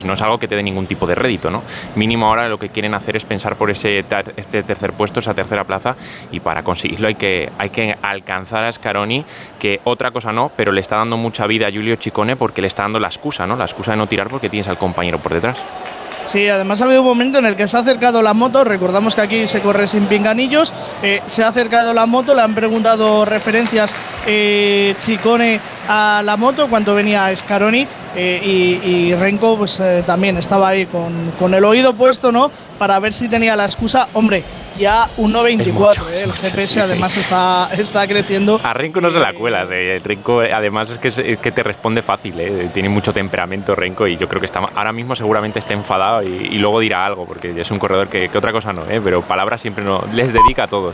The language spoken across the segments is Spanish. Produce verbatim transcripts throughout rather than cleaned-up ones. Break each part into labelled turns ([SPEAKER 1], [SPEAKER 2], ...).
[SPEAKER 1] No es algo que te dé ningún tipo de rédito, ¿no? Mínimo ahora lo que quieren hacer es pensar por ese ter este tercer puesto, esa tercera plaza, y para conseguirlo hay que, hay que alcanzar a Scaroni, que otra cosa no, pero le está dando mucha vida a Giulio Ciccone porque le está dando la excusa, ¿no? La excusa de no tirar porque tienes al compañero por detrás.
[SPEAKER 2] Sí, además ha habido un momento en el que se ha acercado la moto, recordamos que aquí se corre sin pinganillos, eh, se ha acercado la moto, le han preguntado referencias eh, Ciccone a la moto cuando venía Scaroni, eh, y, y Renko pues eh, también estaba ahí con, con el oído puesto, ¿no? Para ver si tenía la excusa. Hombre, ya uno veinticuatro, eh, el G P S sí, además sí. Está, está creciendo.
[SPEAKER 1] A Renko no se la cuelas, eh. Renko además es que, es que te responde fácil, eh. Tiene mucho temperamento Renko y yo creo que está, ahora mismo seguramente está enfadado y, y luego dirá algo, porque es un corredor que, que otra cosa no, eh, pero palabras siempre no, les dedica a todos.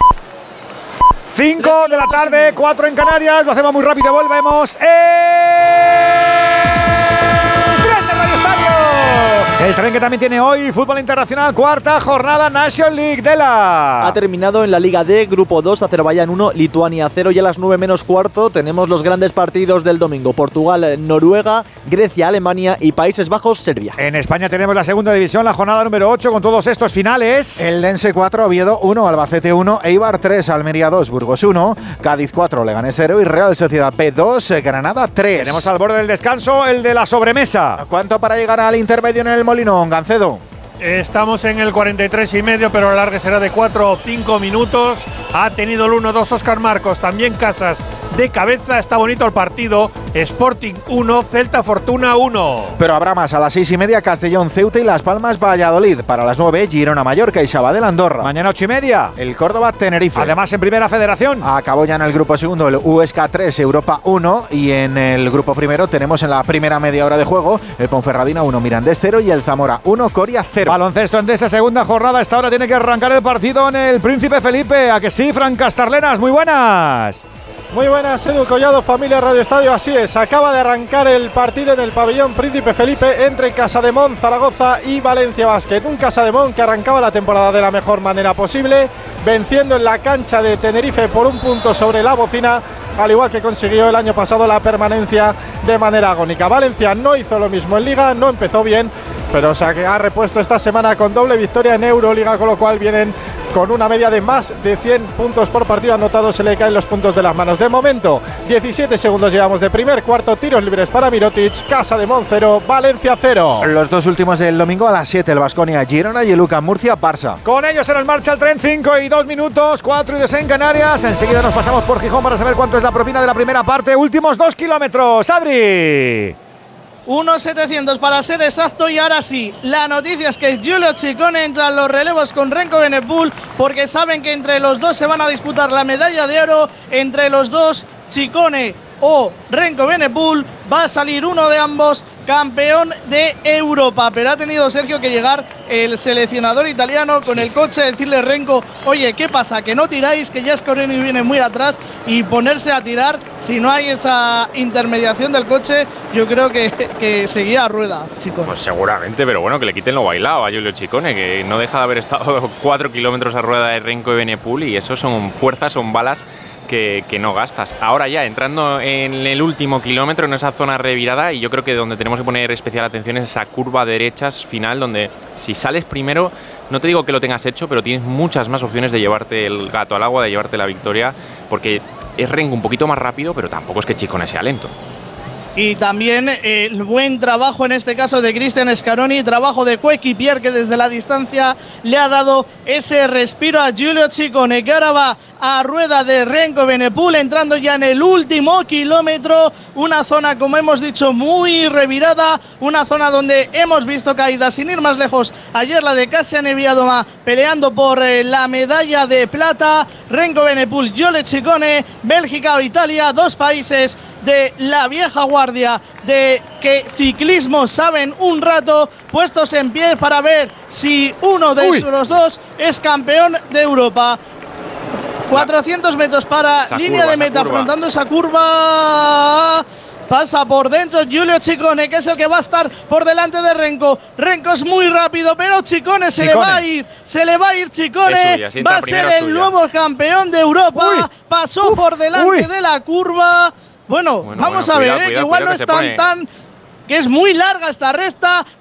[SPEAKER 3] cinco de la tarde, cuatro en Canarias, lo hacemos muy rápido, volvemos. ¡Eh! ¡Tren del Radio Estadio! El tren que también tiene hoy fútbol internacional, cuarta jornada National League de la...
[SPEAKER 4] Ha terminado en la Liga D, Grupo dos, Azerbaiyán uno, Lituania cero, y a las nueve menos cuarto tenemos los grandes partidos del domingo. Portugal, Noruega, Grecia, Alemania y Países Bajos, Serbia.
[SPEAKER 3] En España tenemos la segunda división, la jornada número ocho con todos estos finales.
[SPEAKER 5] El Lense cuatro, Oviedo uno, Albacete uno, Eibar tres, Almería dos, Burgos uno, Cádiz cuatro, Leganés cero y Real Sociedad B dos, Granada tres.
[SPEAKER 3] Tenemos al borde del descanso el de la sobremesa.
[SPEAKER 5] ¿Cuánto para llegar al intermedio en el Molinón, Gancedo?
[SPEAKER 6] Estamos en el cuarenta y tres y medio, pero el largue será de cuatro o cinco minutos. Ha tenido el uno dos Óscar Marcos, también Casas de cabeza. Está bonito el partido. Sporting uno, Celta Fortuna uno.
[SPEAKER 5] Pero habrá más. A las seis y media, Castellón, Ceuta y Las Palmas, Valladolid. Para las nueve, Girona, Mallorca y Sabadell, Andorra.
[SPEAKER 3] Mañana ocho y media,
[SPEAKER 5] el Córdoba, Tenerife.
[SPEAKER 3] Además, en Primera Federación
[SPEAKER 5] acabó ya en el grupo segundo el Huesca tres, Europa uno. Y en el grupo primero tenemos en la primera media hora de juego el Ponferradina uno, Mirandés cero y el Zamora uno, Coria cero.
[SPEAKER 3] Baloncesto en esa segunda jornada. Esta hora tiene que arrancar el partido en el Príncipe Felipe. ¿A que sí, Fran Castarlenas? Muy buenas.
[SPEAKER 7] Muy buenas, Edu Collado, familia Radio Estadio. Así es, acaba de arrancar el partido en el pabellón Príncipe Felipe entre Casademont, Zaragoza y Valencia Basket. Un Casademont que arrancaba la temporada de la mejor manera posible, venciendo en la cancha de Tenerife por un punto sobre la Bocina, al igual que consiguió el año pasado la permanencia de manera agónica. Valencia no hizo lo mismo en Liga, no empezó bien, pero o sea que ha repuesto esta semana con doble victoria en Euroliga, con lo cual vienen con una media de más de cien puntos por partido anotados. Se le caen los puntos de las manos. De momento, diecisiete segundos llevamos de primer cuarto. Tiros libres para Mirotic. Casademont cero, Valencia cero.
[SPEAKER 5] Los dos últimos del domingo a las siete, el Baskonia, Girona y el UCAM Murcia, Barça.
[SPEAKER 3] Con ellos en marcha el tren, cinco y dos minutos, cuatro y dos en Canarias. Enseguida nos pasamos por Gijón para saber cuánto es la propina de la primera parte. Últimos dos kilómetros, Adri.
[SPEAKER 2] uno setecientos para ser exacto. Y ahora sí, la noticia es que Giulio Ciccone entra en los relevos con Renko Benepul, porque saben que entre los dos se van a disputar la medalla de oro. Entre los dos, Ciccone o Renko Benepul, va a salir uno de ambos campeón de Europa. Pero ha tenido, Sergio, que llegar el seleccionador italiano con el coche, decirle a Renko: oye, ¿qué pasa? Que no tiráis, que ya Scaroni viene muy atrás, y ponerse a tirar. Si no hay esa intermediación del coche, yo creo que, que seguía a rueda, Ciccone.
[SPEAKER 1] Pues seguramente, pero bueno, que le quiten lo bailado a Giulio Ciccone, que no deja de haber estado cuatro kilómetros a rueda de Renko y Benepul, y eso son fuerzas, son balas Que, que no gastas. Ahora ya entrando en el último kilómetro, en esa zona revirada, y yo creo que donde tenemos que poner especial atención es esa curva derechas final, donde si sales primero, no te digo que lo tengas hecho, pero tienes muchas más opciones de llevarte el gato al agua, de llevarte la victoria, porque es Renko un poquito más rápido, pero tampoco es que Ciccone sea lento.
[SPEAKER 2] Y también eh, el buen trabajo en este caso de Cristian Scaroni, trabajo de coequipier que desde la distancia le ha dado ese respiro a Giulio Ciccone, que ahora va a rueda de Renko Benepul, entrando ya en el último kilómetro. Una zona, como hemos dicho, muy revirada, una zona donde hemos visto caídas, sin ir más lejos. Ayer la de Kasia Neviadoma peleando por eh, la medalla de plata. Renko Benepul, Giulio Ciccone, Bélgica o Italia, dos países de la vieja guardia, de que ciclismo saben un rato, puestos en pie para ver si uno de Uy. los dos es campeón de Europa. cuatrocientos metros para esa línea curva, de meta, afrontando esa curva. Pasa por dentro Giulio Ciccone, que es el que va a estar por delante de Renko. Renko es muy rápido, pero Ciccone se Ciccone. le va a ir. Se le va a ir Ciccone. Suya, va a ser el suya. nuevo campeón de Europa. Uy. Pasó Uf. por delante Uy. de la curva. Bueno, bueno vamos bueno, a cuidado, ver, eh, cuidado, que igual no es tan, pone... tan… que es muy larga esta recta,